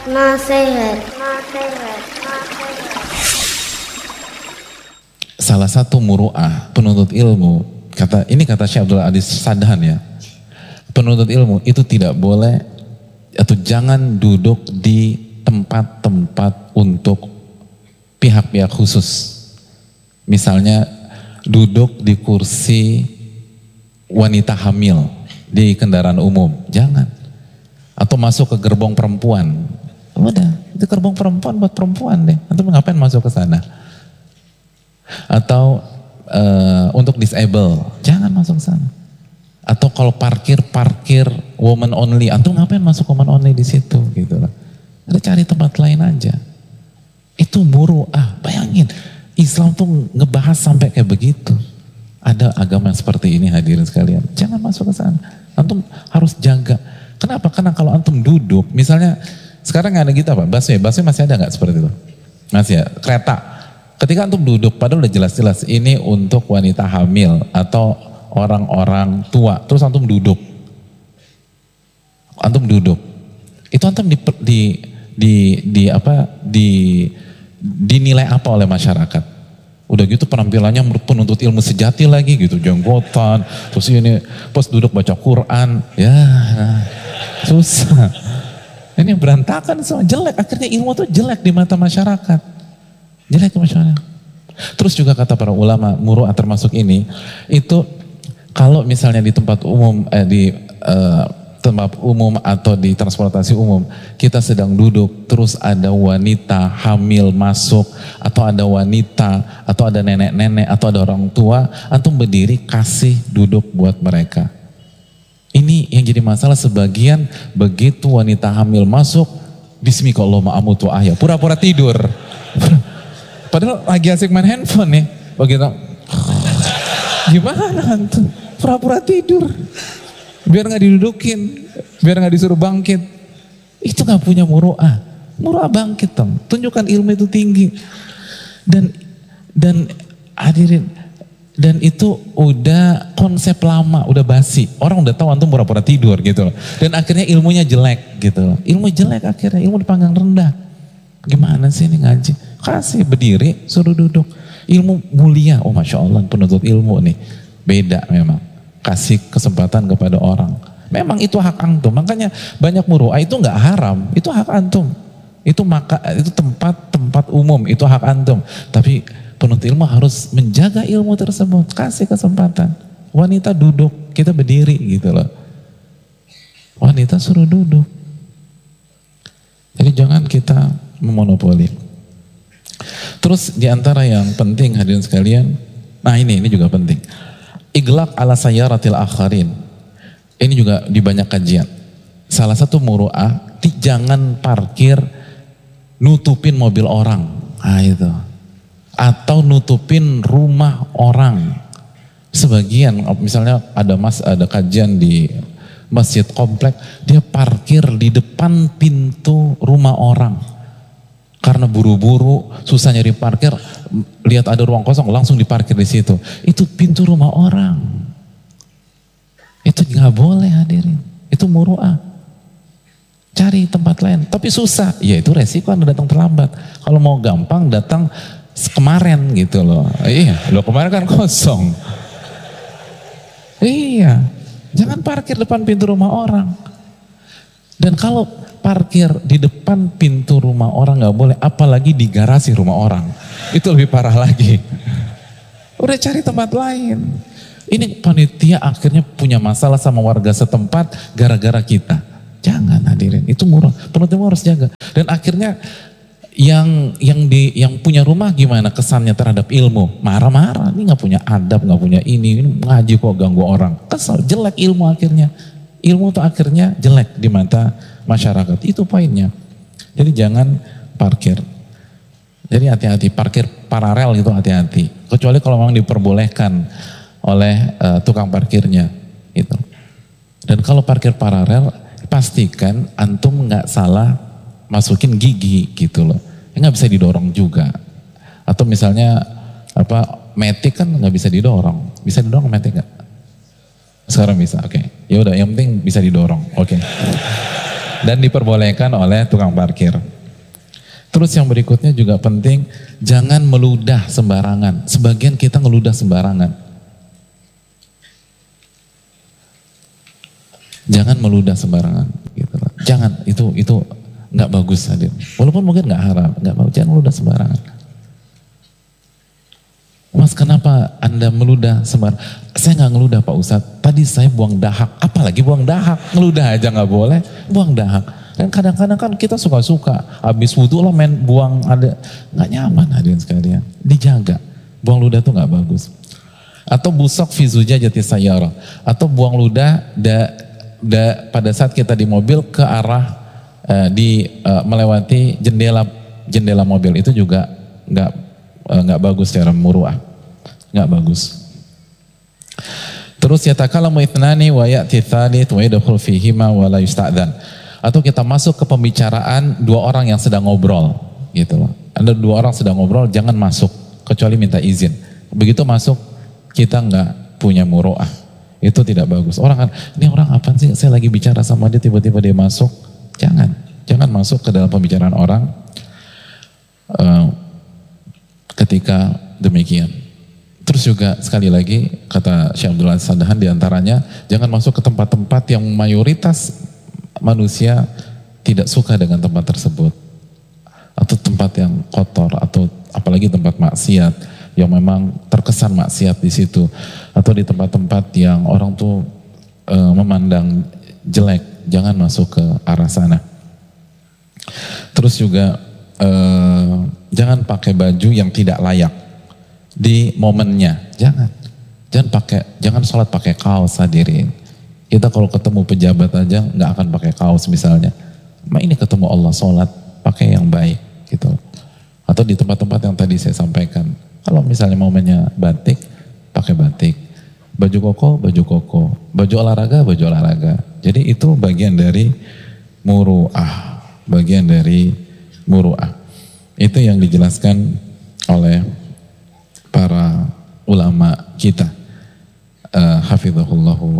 Nasihat. Salah satu muru'ah, penuntut ilmu, kata Syekh Abdul Aziz Sadhan ya, penuntut ilmu itu tidak boleh atau jangan duduk di tempat-tempat untuk pihak-pihak khusus. Misalnya duduk di kursi wanita hamil di kendaraan umum, jangan. Atau masuk ke gerbong perempuan, udah, itu gerbong perempuan buat perempuan deh. Antum ngapain masuk ke sana? Atau untuk disable, jangan masuk ke sana. Atau kalau parkir woman only, antum ngapain masuk woman only di situ gitu lah. Ada cari tempat lain aja. Itu muru'ah, bayangin. Islam tuh ngebahas sampai kayak begitu. Ada agama seperti ini hadirin sekalian. Jangan masuk ke sana. Antum harus jaga. Kenapa? Karena kalau antum duduk, misalnya sekarang ada gitu apa? Busway masih ada nggak seperti itu? Masih ya. Kereta. Ketika antum duduk, padahal udah jelas-jelas ini untuk wanita hamil atau orang-orang tua. Terus antum duduk. Itu antum dinilai apa oleh masyarakat? Udah gitu penampilannya penuntut ilmu sejati lagi gitu, jenggotan, terus ini pas duduk baca Quran, ya susah. Ini berantakan semua, jelek. Akhirnya ilmu tuh jelek di mata masyarakat. Jelek ke masyarakat. Terus juga kata para ulama, muru'ah termasuk ini, itu kalau misalnya di tempat umum, tempat umum atau di transportasi umum, kita sedang duduk, terus ada wanita hamil masuk, atau ada wanita, atau ada nenek-nenek, atau ada orang tua, antum berdiri kasih duduk buat mereka. Ini yang jadi masalah, sebagian begitu wanita hamil masuk, bismillahirrahmanirrahim amutu ahya, pura-pura tidur. Padahal lagi asik main handphone nih, begitu. Gimana antum? Pura-pura tidur. Biar gak didudukin, biar gak disuruh bangkit. Itu gak punya muru'ah. Muru'ah bangkit dong, tunjukkan ilmu itu tinggi. Dan hadirin, dan itu udah konsep lama, udah basi. Orang udah tahu antum pura-pura tidur gitu loh. Dan akhirnya ilmunya jelek gitu loh. Ilmu jelek akhirnya, ilmu dipandang rendah. Gimana sih ini ngaji? Kasih berdiri, suruh duduk. Ilmu mulia, oh Masya Allah penuntut ilmu nih. Beda memang. Kasih kesempatan kepada orang. Memang itu hak antum. Makanya banyak muru'ah itu nggak haram. Itu hak antum. Itu tempat umum. Itu hak antum. Tapi penuntut ilmu harus menjaga ilmu tersebut. Kasih kesempatan. Wanita duduk, kita berdiri gitu loh. Wanita suruh duduk. Jadi jangan kita memonopoli. Terus diantara yang penting hadirin sekalian, nah ini juga penting. Iglaq ala sayyaratil akharin. Ini juga di banyak kajian. Salah satu muru'ah, jangan parkir nutupin mobil orang. Nah itu. Atau nutupin rumah orang. Sebagian misalnya ada kajian di masjid komplek, dia parkir di depan pintu rumah orang. Karena buru-buru, susah nyari parkir, lihat ada ruang kosong, langsung diparkir di situ. Itu pintu rumah orang. Itu nggak boleh hadirin. Itu muru'ah. Cari tempat lain. Tapi susah. Ya itu resiko Anda datang terlambat. Kalau mau gampang datang kemarin gitu loh. Iya, lo kemarin kan kosong. Iya. Jangan parkir depan pintu rumah orang. Dan kalau parkir di depan pintu rumah orang nggak boleh, apalagi di garasi rumah orang. Itu lebih parah lagi. Udah cari tempat lain. Ini panitia akhirnya punya masalah sama warga setempat gara-gara kita. Jangan hadirin, itu murah. Penuntut harus jaga. Dan akhirnya yang punya rumah gimana kesannya terhadap ilmu? Marah-marah, ini nggak punya adab, nggak punya ini ngaji kok ganggu orang. Kesel, jelek ilmu akhirnya. Ilmu tuh akhirnya jelek di mata masyarakat. Itu poinnya. Jadi jangan parkir. Jadi hati-hati, parkir paralel gitu hati-hati. Kecuali kalau memang diperbolehkan oleh tukang parkirnya. Gitu. Dan kalau parkir paralel, pastikan antum nggak salah masukin gigi gitu loh. Nggak bisa didorong juga. Atau misalnya matic kan nggak bisa didorong. Bisa didorong matic nggak? Sekarang bisa, oke. Ya udah, yang penting bisa didorong, oke. dan diperbolehkan oleh tukang parkir. Terus yang berikutnya juga penting, jangan meludah sembarangan. Sebagian kita ngeludah sembarangan. Jangan meludah sembarangan, gitu. Jangan, itu nggak bagus hadir. Walaupun mungkin nggak haram, nggak bagus. Jangan meludah sembarangan. Mas, kenapa Anda meludah sembarangan? Saya nggak ngeludah Pak Ustadz. Tadi saya buang dahak. Apalagi buang dahak, ngeludah aja nggak boleh, buang dahak. Dan kadang-kadang kan kita suka-suka, habis wudhu lah main buang, ada nggak nyaman hadirin sekalian. Dijaga, buang ludah tuh nggak bagus. Atau busok fi zujajati sayyarah, atau buang ludah pada saat kita di mobil ke arah melewati jendela mobil, itu juga nggak bagus secara muruah, nggak bagus. Terus yatakalamu ithnani wa ya'ti tsalits wa yadkhul fihima wa la yusta'dzan. Atau kita masuk ke pembicaraan dua orang yang sedang ngobrol, gitu loh. Ada dua orang sedang ngobrol, jangan masuk kecuali minta izin. Begitu masuk kita nggak punya muruah, itu tidak bagus. Orang kan, ini orang apa sih? Saya lagi bicara sama dia tiba-tiba dia masuk. Jangan masuk ke dalam pembicaraan orang ketika demikian. Terus juga sekali lagi kata Syekh Abdul Aziz Sadahan diantaranya, jangan masuk ke tempat-tempat yang mayoritas manusia tidak suka dengan tempat tersebut, atau tempat yang kotor, atau apalagi tempat maksiat yang memang terkesan maksiat di situ, atau di tempat-tempat yang orang tuh memandang jelek, jangan masuk ke arah sana. Terus juga jangan pakai baju yang tidak layak di momennya, jangan sholat pakai kaos hadirin. Kita kalau ketemu pejabat aja nggak akan pakai kaos misalnya. Ini ketemu Allah, sholat pakai yang baik gitu. Atau di tempat-tempat yang tadi saya sampaikan, kalau misalnya momennya batik, pakai batik. Baju koko, baju olahraga. Jadi itu bagian dari muru'ah, Itu yang dijelaskan oleh para ulama kita. Hafizahullahu